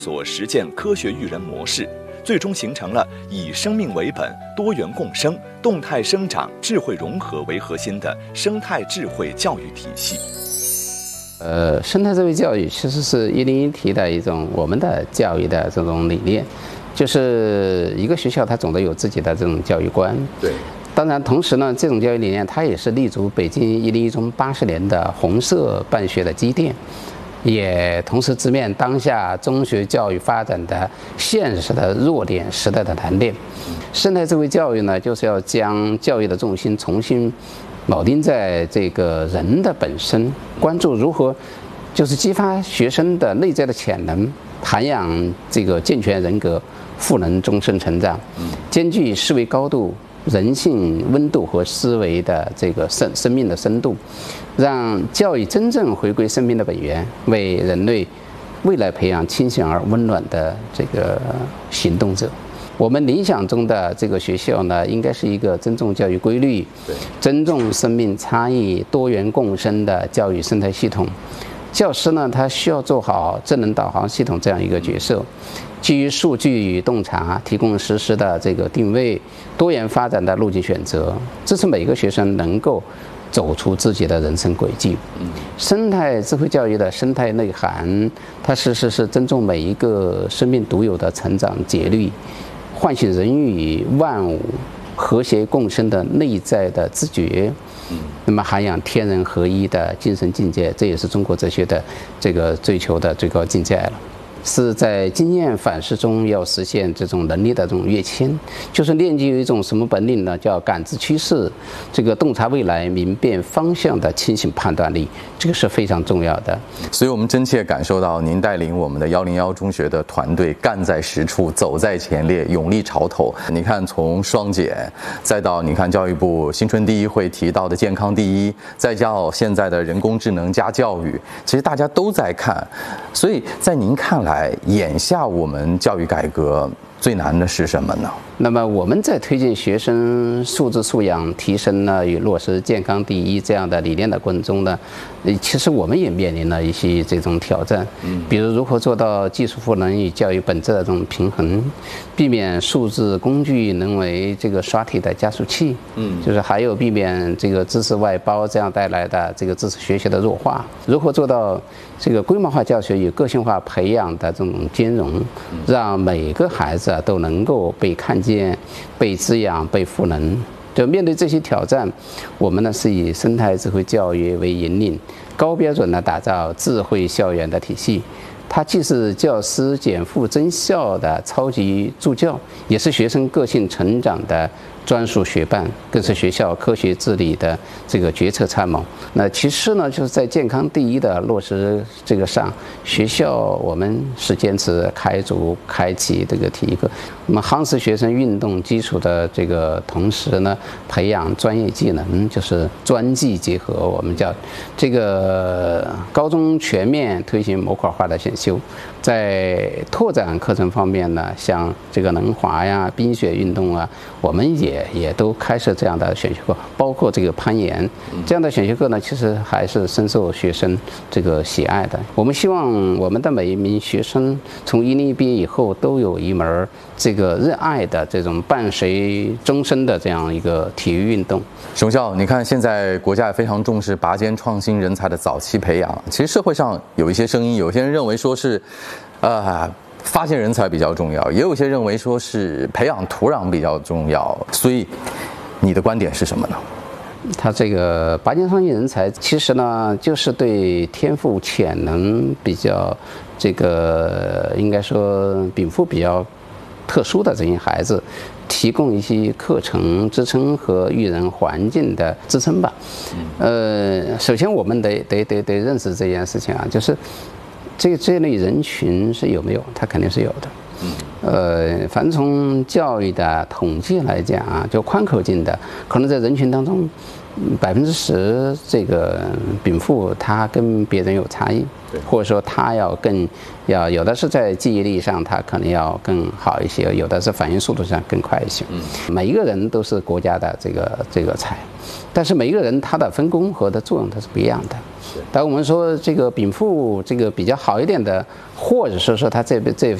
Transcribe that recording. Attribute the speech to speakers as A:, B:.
A: 所实践科学育人模式，最终形成了以生命为本、多元共生、动态生长、智慧融合为核心的生态智慧教育体系。
B: 生态智慧教育其实是101提的一种我们的教育的这种理念，就是一个学校它总得有自己的这种教育观。
A: 对。
B: 当然，同时呢，这种教育理念它也是立足北京101中80年的红色办学的积淀。也同时直面当下中学教育发展的现实的弱点、时代的难点。生态智慧教育呢，就是要将教育的重心重新铆定在这个人的本身，关注如何就是激发学生的内在的潜能，涵养这个健全人格，赋能终身成长，兼具思维高度、人性温度和思维的这个生命的深度，让教育真正回归生命的本源，为人类未来培养清醒而温暖的这个行动者。我们理想中的这个学校呢，应该是一个尊重教育规律、尊重生命差异、多元共生的教育生态系统。教师呢，他需要做好智能导航系统这样一个角色，基于数据与洞察，提供实时的这个定位、多元发展的路径选择，支持每个学生能够走出自己的人生轨迹。生态智慧教育的生态内涵，它是尊重每一个生命独有的成长节律，唤醒人与万物和谐共生的内在的自觉。那么涵养天人合一的精神境界，这也是中国哲学的这个追求的最高境界了。是在经验反思中要实现这种能力的这种跃迁，就是练就一种什么本领呢？叫感知趋势，这个洞察未来、明辨方向的清醒判断力，这个是非常重要的。
C: 所以我们真切感受到您带领我们的101中学的团队干在实处，走在前列，勇立潮头。你看，从双减，再到你看教育部新春第一会提到的健康第一，再到现在的人工智能加教育，其实大家都在看。所以在您看来，眼下我们教育改革最难的是什么呢？
B: 那么我们在推进学生素质素养提升呢，与落实健康第一这样的理念的过程中呢，其实我们也面临了一些这种挑战。比如如何做到技术赋能与教育本质的这种平衡，避免数字工具沦为这个刷题的加速器。就是还有避免这个知识外包这样带来的这个知识学习的弱化。如何做到这个规模化教学与个性化培养的这种兼容，让每个孩子都能够被看见、被滋养、被赋能。就面对这些挑战，我们呢是以生态智慧教育为引领，高标准的打造智慧校园的体系。它既是教师减负增效的超级助教，也是学生个性成长的专属学伴，更是学校科学治理的这个决策参谋。那其次呢，就是在健康第一的落实这个上，学校我们是坚持开启这个体育课，那么夯实学生运动基础的这个同时呢，培养专业技能，就是专技结合，我们叫这个高中全面推行模块化的选修。在拓展课程方面呢，像这个能滑呀、冰雪运动啊，我们也都开设这样的选修课，包括这个攀岩这样的选修课呢，其实还是深受学生这个喜爱的。我们希望我们的每一名学生从101毕业以后都有一门这个热爱的这种伴随终身的这样一个体育运动。
C: 熊校，你看现在国家也非常重视拔尖创新人才的早期培养，其实社会上有一些声音，有些人认为说是发现人才比较重要，也有些认为说是培养土壤比较重要，所以你的观点是什么呢？
B: 他这个拔尖创新人才，其实呢就是对天赋潜能比较这个应该说禀赋比较特殊的这些孩子，提供一些课程支撑和育人环境的支撑吧。首先我们得认识这件事情啊，就是这类人群是有没有？它肯定是有的。 反正从教育的统计来讲啊，就宽口径的，可能在人群当中10%这个禀赋他跟别人有差异，或者说他要有的是在记忆力上他可能要更好一些，有的是反应速度上更快一些。每一个人都是国家的这个才，但是每一个人他的分工和的作用它是不一样的。但我们说这个禀赋这个比较好一点的，或者是说他这